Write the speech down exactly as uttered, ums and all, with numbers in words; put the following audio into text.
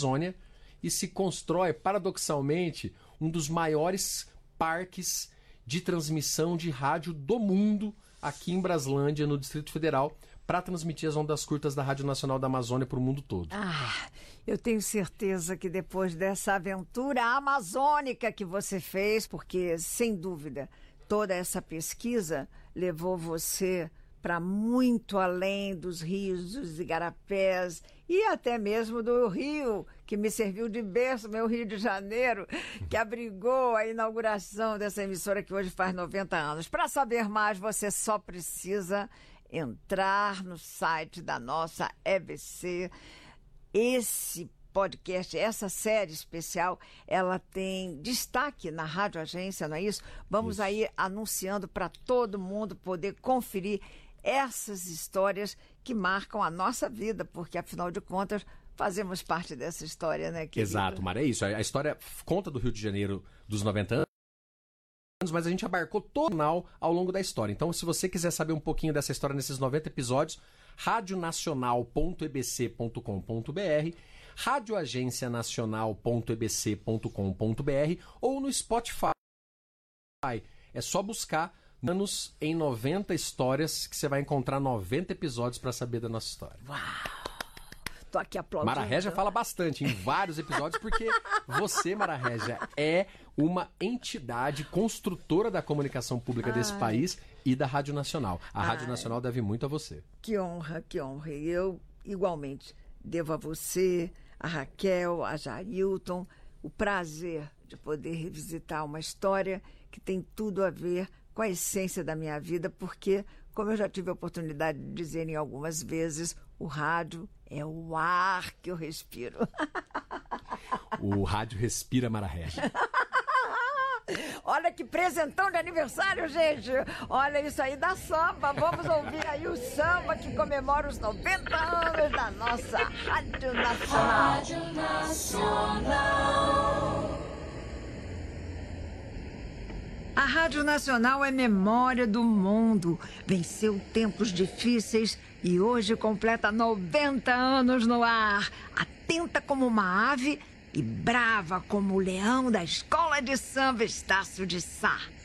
Amazônia e se constrói, paradoxalmente, um dos maiores parques de transmissão de rádio do mundo aqui em Braslândia, no Distrito Federal, para transmitir as ondas curtas da Rádio Nacional da Amazônia para o mundo todo. Ah, eu tenho certeza que depois dessa aventura amazônica que você fez, porque, sem dúvida, toda essa pesquisa levou você para muito além dos rios, dos igarapés e até mesmo do Rio, que me serviu de berço, meu Rio de Janeiro, que abrigou a inauguração dessa emissora que hoje faz noventa anos. Para saber mais, você só precisa entrar no site da nossa E B C. Esse podcast, essa série especial, ela tem destaque na Rádio Agência, não é isso? Vamos isso. aí anunciando para todo mundo poder conferir essas histórias que marcam a nossa vida, porque, afinal de contas, fazemos parte dessa história, né, querido? Exato, Mara, é isso. A história conta do Rio de Janeiro dos noventa anos, mas a gente abarcou todo o canal ao longo da história. Então, se você quiser saber um pouquinho dessa história nesses noventa episódios, radionacional ponto e b c ponto com ponto b r, radioagencianacional ponto e b c ponto com ponto b r ou no Spotify. É só buscar Anos em noventa histórias que você vai encontrar noventa episódios para saber da nossa história. Uau! Tô aqui aplaudindo. Mara Régia fala bastante em vários episódios porque você, Mara Régia, é uma entidade construtora da comunicação pública Ai. desse país e da Rádio Nacional. A Ai. Rádio Nacional deve muito a você. Que honra, que honra. E eu, igualmente, devo a você, a Raquel, a Jailton, o prazer de poder revisitar uma história que tem tudo a ver com a essência da minha vida, porque, como eu já tive a oportunidade de dizer em algumas vezes, o rádio é o ar que eu respiro. O rádio respira, Mara Régia. Olha que presentão de aniversário, gente! Olha isso aí da samba. Vamos ouvir aí o samba que comemora os noventa anos da nossa Rádio Nacional. Rádio Nacional. A Rádio Nacional é memória do mundo. Venceu tempos difíceis e hoje completa noventa anos no ar. Atenta como uma ave e brava como o leão da Escola de Samba Estácio de Sá.